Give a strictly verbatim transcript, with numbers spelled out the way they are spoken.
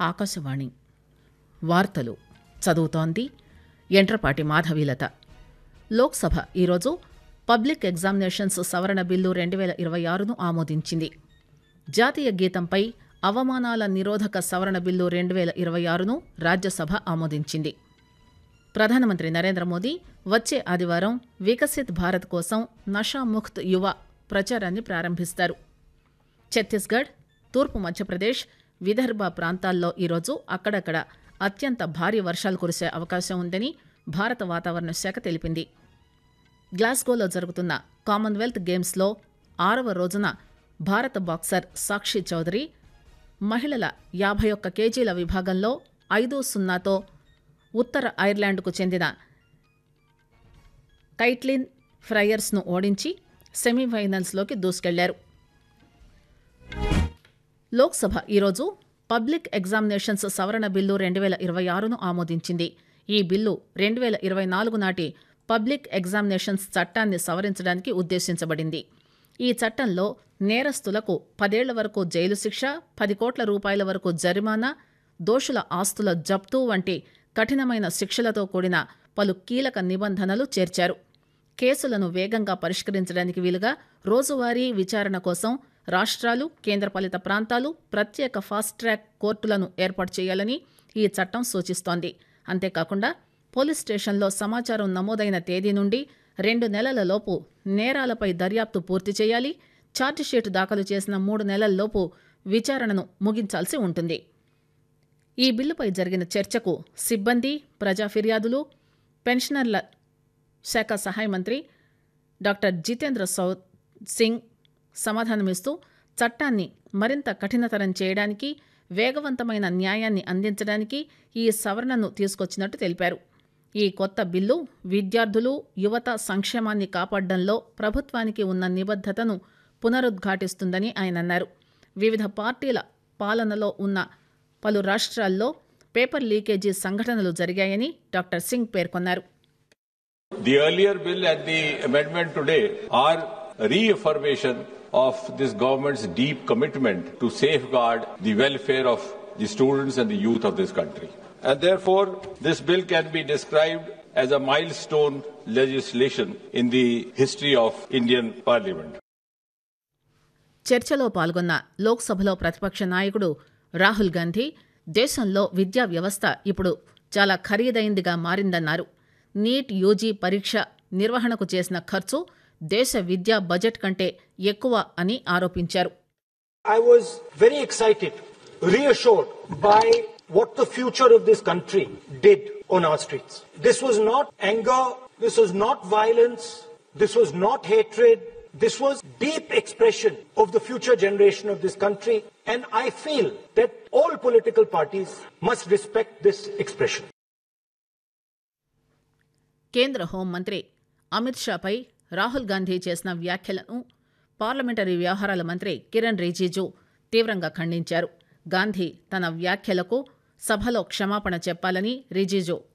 ఆకాశవాణి వార్తలు చదువుతోంది ఎంట్రపాటి మాధవీలత. లోక్సభ ఈరోజు పబ్లిక్ ఎగ్జామినేషన్స్ సవరణ బిల్లు రెండు వేల ఇరవై ఆరును ఆమోదించింది. జాతీయ గీతంపై అవమానాల నిరోధక సవరణ బిల్లు రెండు వేల ఇరవై ఆరును రాజ్యసభ ఆమోదించింది. ప్రధానమంత్రి నరేంద్ర మోదీ వచ్చే ఆదివారం వికసిత్ భారత్ కోసం నషాముక్త్ యువ ప్రచారాన్ని ప్రారంభిస్తారు. ఛత్తీస్గఢ్, తూర్పు మధ్యప్రదేశ్, విదర్భ ప్రాంతాల్లో ఈరోజు అక్కడక్కడ అత్యంత భారీ వర్షాలు కురిసే అవకాశం ఉందని భారత వాతావరణ శాఖ తెలిపింది. గ్లాస్గోలో జరుగుతున్న కామన్వెల్త్ గేమ్స్లో ఆరవ రోజున భారత బాక్సర్ సాక్షి చౌదరి మహిళల యాభై ఒక్క కేజీల విభాగంలో ఐదు సున్నాతో ఉత్తర ఐర్లాండ్కు చెందిన కైట్లిన్ ఫ్రైయర్స్ను ఓడించి సెమీఫైనల్స్లోకి దూసుకెళ్లారు. లోక్సభ ఈరోజు పబ్లిక్ ఎగ్జామినేషన్స్ సవరణ బిల్లు రెండు వేల ఇరవై ఆరును ఆమోదించింది. ఈ బిల్లు రెండు వేల ఇరవై నాలుగు నాటి పబ్లిక్ ఎగ్జామినేషన్స్ చట్టాన్ని సవరించడానికి ఉద్దేశించబడింది. ఈ చట్టంలో నేరస్తులకు పదేళ్ల వరకు జైలు శిక్ష, పది కోట్ల రూపాయల వరకు జరిమానా, దోషుల ఆస్తుల జప్తు వంటి కఠినమైన శిక్షలతో కూడిన పలు కీలక నిబంధనలు చేర్చారు. కేసులను వేగంగా పరిష్కరించడానికి వీలుగా రోజువారీ విచారణ కోసం రాష్ట్రాలు, కేంద్రపాలిత ప్రాంతాలు ప్రత్యేక ఫాస్ట్ ట్రాక్ కోర్టులను ఏర్పాటు చేయాలని ఈ చట్టం సూచిస్తోంది. అంతేకాకుండా పోలీస్ స్టేషన్లో సమాచారం నమోదైన తేదీ నుండి రెండు నెలల లోపు నేరాలపై దర్యాప్తు పూర్తి చేయాలి. ఛార్జిషీట్ దాఖలు చేసిన మూడు నెలల్లోపు విచారణను ముగించాల్సి ఉంటుంది. ఈ బిల్లుపై జరిగిన చర్చకు సిబ్బంది, ప్రజా ఫిర్యాదులు, పెన్షనర్ల శాఖ సహాయ మంత్రి డాక్టర్ జితేంద్ర సౌద్ సింగ్ సమాధానమిస్తూ చట్టాన్ని మరింత కఠినతరం చేయడానికి, వేగవంతమైన న్యాయాన్ని అందించడానికి ఈ సవరణను తీసుకొచ్చినట్టు తెలిపారు. ఈ కొత్త బిల్లు విద్యార్థులు, యువత సంక్షేమాన్ని కాపాడడంలో ప్రభుత్వానికి ఉన్న నిబద్ధతను పునరుద్ఘాటిస్తుందని ఆయన అన్నారు. వివిధ పార్టీల పాలనలో ఉన్న పలు రాష్ట్రాల్లో పేపర్ లీకేజీ సంఘటనలు జరిగాయని డాక్టర్ సింగ్ పేర్కొన్నారు. The earlier bill and the amendment today are reaffirmation of this government's deep commitment to safeguard the welfare of the students and the youth of this country. And therefore, this bill can be described as a milestone legislation in the history of Indian Parliament. చర్చలో పాల్గొన్న లోక్సభలో ప్రతిపక్ష నాయకుడు రాహుల్ గాంధీ దేశంలో విద్యా వ్యవస్థ ఇప్పుడు చాలా ఖరీదైందిగా మారిందన్నారు. నీట్ యూజీ పరీక్ష నిర్వహణకు చేసిన ఖర్చు దేశ విద్యా బడ్జెట్ కంటే ఎక్కువ అని ఆరోపించారు. I was very excited, reassured by what the future of this country did on our streets. This was not anger, this was not violence, this was not hatred, this was deep expression of the future generation of this country, and I feel that all political parties must respect this expression. కేంద్ర హోంమంత్రి అమిత్ షాపై రాహుల్ గాంధీ చేసిన వ్యాఖ్యలను parliamentary వ్యవహారాల మంత్రి కిరణ్ రిజిజు తీవ్రంగా ఖండించారు. గాంధీ తన వ్యాఖ్యలకు సభలో క్షమాపణ చెప్పాలని రిజిజు